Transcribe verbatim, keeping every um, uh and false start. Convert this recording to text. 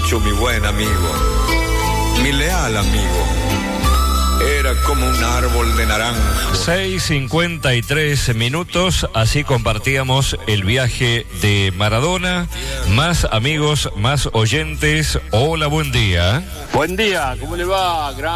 Lucho, mi buen amigo, mi leal amigo, era como un árbol de naranjo. seis cincuenta y tres minutos, así compartíamos el viaje de Maradona. Más amigos, más oyentes. Hola, buen día. Buen día, ¿cómo le va? Gran